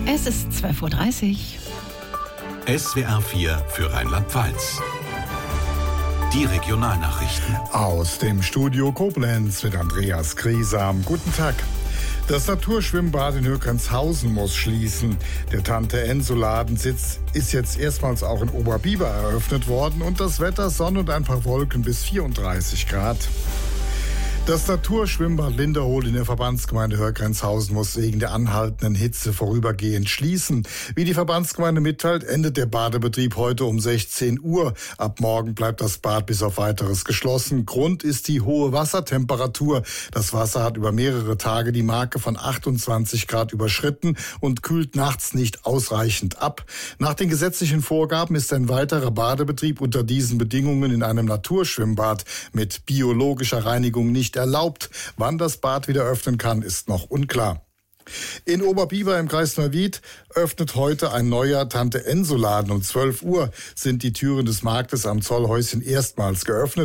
Es ist 12:30 Uhr. SWR 4 für Rheinland-Pfalz. Die Regionalnachrichten. Aus dem Studio Koblenz mit Andreas Griesam. Guten Tag. Das Naturschwimmbad in Höckenshausen muss schließen. Der Tante-Enso-Ladensitz ist jetzt erstmals auch in Oberbiber eröffnet worden und das Wetter Sonne und ein paar Wolken bis 34 Grad. Das Naturschwimmbad Linderholt in der Verbandsgemeinde Höckenshausen muss wegen der anhaltenden Hitze vorübergehend schließen. Wie die Verbandsgemeinde mitteilt, endet der Badebetrieb heute um 16 Uhr. Ab morgen bleibt das Bad bis auf Weiteres geschlossen. Grund ist die hohe Wassertemperatur. Das Wasser hat über mehrere Tage die Marke von 28 Grad überschritten und kühlt nachts nicht ausreichend ab. Nach den gesetzlichen Vorgaben ist ein weiterer Badebetrieb unter diesen Bedingungen in einem Naturschwimmbad mit biologischer Reinigung nicht erlaubt. Wann das Bad wieder öffnen kann, ist noch unklar. In Oberbiber im Kreis Neuwied öffnet heute ein neuer Tante-Enso-Laden. Um 12 Uhr sind die Türen des Marktes am Zollhäuschen erstmals geöffnet.